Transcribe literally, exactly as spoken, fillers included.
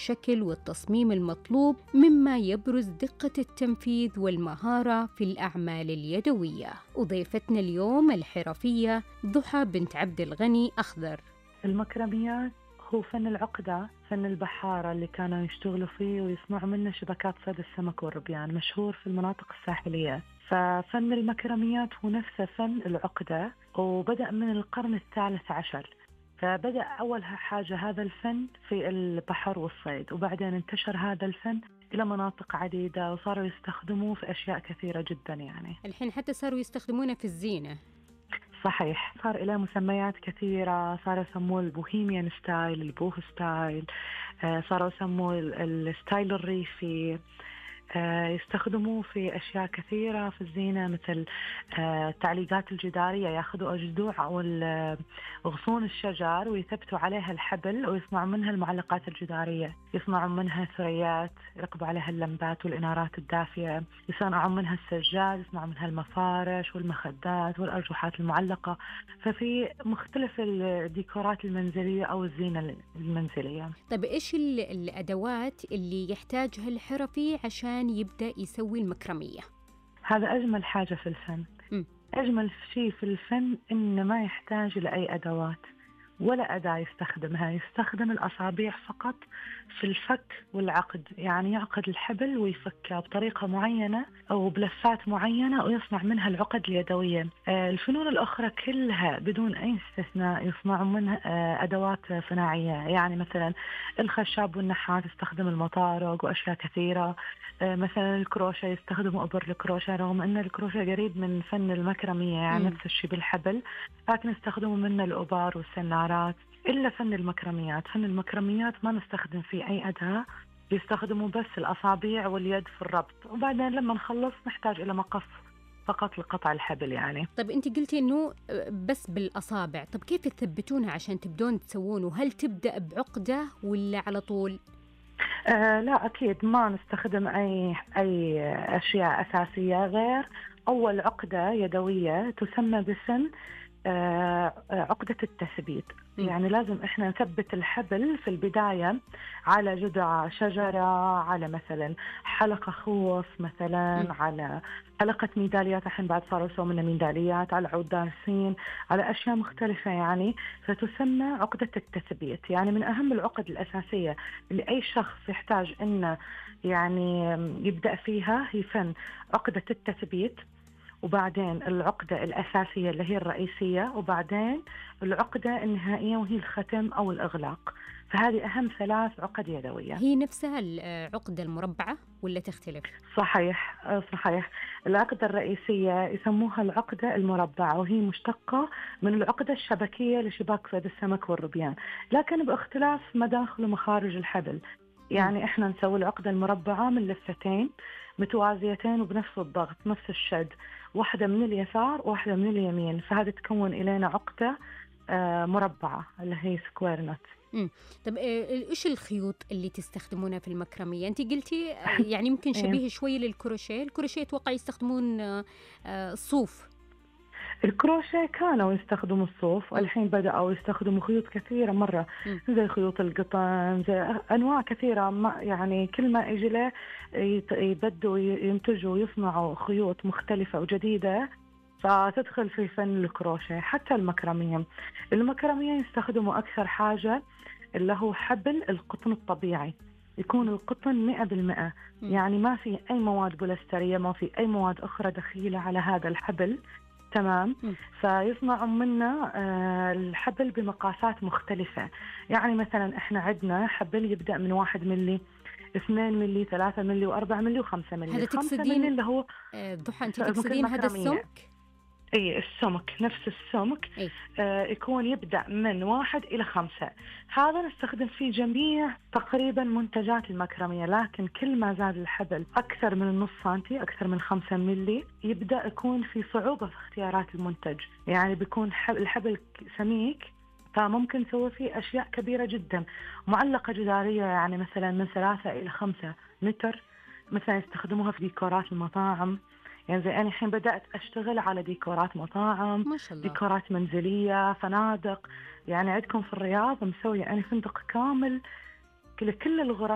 الشكل والتصميم المطلوب، مما يبرز دقة التنفيذ والمهارة في الأعمال اليدوية. وضيفتنا اليوم الحرفية ضحى بنت عبد الغني أخضر. المكرميات هو فن العقدة، فن البحارة اللي كانوا يشتغلوا فيه ويصنعوا منه شبكات صيد السمك والربيان، مشهور في المناطق الساحلية. ففن المكرميات هو نفسه فن العقدة، وبدأ من القرن الثالث عشر. فبدأ أول حاجة هذا الفن في البحر والصيد، وبعدين انتشر هذا الفن إلى مناطق عديدة وصاروا يستخدموه في أشياء كثيرة جدا. يعني الحين حتى صاروا يستخدمونه في الزينة. صحيح، صار إلى مسميات كثيرة، صاروا يسموه البوهيميان ستايل، البوه ستايل، آه صاروا يسموه الستايل الريفي. آه يستخدموه في أشياء كثيرة في الزينة، مثل آه التعليقات الجدارية، يأخذوا الجذوع أو غصون الشجر ويثبتوا عليها الحبل ويصنعوا منها المعلقات الجدارية، يصنعوا منها ثريات يركبوا عليها اللمبات والإنارات الدافية، يصنعوا منها السجاد، يصنعوا منها المفارش والمخدات والأرجوحات المعلقة. ففي مختلف الديكورات المنزلية أو الزينة المنزلية. طيب إيش الأدوات اللي يحتاجها الحرفي عشان يبدأ يسوي المكرمية؟ هذا أجمل حاجة في الفن. م. أجمل شيء في الفن إنه ما يحتاج لأي أدوات ولا أداة يستخدمها، يستخدم الأصابع فقط في الفك والعقد. يعني يعقد الحبل ويفكها بطريقة معينة أو بلفات معينة ويصنع منها العقد اليدوية. الفنون الأخرى كلها بدون أي استثناء يصنعوا منها أدوات صناعية، يعني مثلا الخشب والنحات يستخدم المطارق وأشياء كثيرة. مثلا الكروشة يستخدموا إبر الكروشة، رغم أن الكروشة قريب من فن المكرمية، يعني نفس الشيء بالحبل، لكن يستخدموا منه الأبار والسنارات. إلا فن المكرميات، فن المكرميات ما نستخدم فيه أي أداة، يستخدموا بس الأصابع واليد في الربط، وبعدين لما نخلص نحتاج إلى مقص فقط لقطع الحبل. يعني طب أنت قلتي إنه بس بالأصابع، طب كيف تثبتونها عشان تبدون تسوونه؟ هل تبدأ بعقدة ولا على طول؟ آه لا، أكيد ما نستخدم أي أي أشياء أساسية غير أول عقدة يدوية تسمى باسم آه عقدة التثبيت. م. يعني لازم إحنا نثبت الحبل في البداية على جذع شجرة، على مثلا حلقة خوص مثلا، م. على حلقة ميداليات، الحين بعد صاروا يسووا منها ميداليات، على عود دارسين، على أشياء مختلفة. يعني فتسمى عقدة التثبيت. يعني من أهم العقد الأساسية اللي أي شخص يحتاج إنه يعني يبدأ فيها هي فن عقدة التثبيت، وبعدين العقدة الأساسية اللي هي الرئيسية، وبعدين العقدة النهائية وهي الختم أو الإغلاق. فهذه أهم ثلاث عقد يدوية. هي نفسها العقدة المربعة ولا تختلف؟ صحيح صحيح. العقدة الرئيسية يسموها العقدة المربعة، وهي مشتقة من العقدة الشبكية لشباك صيد السمك والربيان، لكن باختلاف مداخل ومخارج الحبل. يعني إحنا نسوي العقدة المربعة من لفتين متوازيتين وبنفس الضغط، نفس الشد، واحدة من اليسار وواحدة من اليمين، فهذا تكون إلينا عقدة آه مربعة اللي هي سكوير نوت. امم طب ايش الخيوط اللي تستخدمونها في المكرمية؟ انت قلتي يعني ممكن شبيه شوي للكروشيه. الكروشيه اتوقع يستخدمون الصوف. الكروشيه كانوا يستخدموا الصوف، والحين بدأوا يستخدموا خيوط كثيرة مرة، م. زي خيوط القطن، زي أنواع كثيرة. ما يعني كل ما يجي له يبدوا ينتجوا ويصنعوا خيوط مختلفة وجديدة، فتدخل في فن الكروشيه. حتى المكرمية المكرمية يستخدموا أكثر حاجة اللي هو حبل القطن الطبيعي، يكون القطن مئة بالمئة، يعني ما في أي مواد بولسترية، ما في أي مواد أخرى دخيلة على هذا الحبل. تمام. م. فيصنعوا منا آه الحبل بمقاسات مختلفة. يعني مثلا إحنا عندنا حبل يبدأ من واحد ملي، اثنين ملي، ثلاثة ملي، وأربعة ملي، وخمسة ملي. هذا تقصدين اللي هو ضحى أنت تقصدين هذا السمك؟ اي السمك، نفس السمك. آه يكون يبدأ من واحد إلى خمسة. هذا نستخدم فيه جميع تقريبا منتجات المكرمية، لكن كل ما زاد الحبل أكثر من النص سنتي، أكثر من خمسة ملي، يبدأ يكون في صعوبة في اختيارات المنتج. يعني بيكون الحبل سميك، فممكن نسوي فيه أشياء كبيرة جدا، معلقة جدارية، يعني مثلا من ثلاثة إلى خمسة متر، مثلا يستخدموها في ديكورات المطاعم. يعني زي أنا الحين بدأت أشتغل على ديكورات مطاعم، ما شاء الله. ديكورات منزلية، فنادق. يعني عندكم في الرياض مسوي أنا فندق كامل كل كل الغرف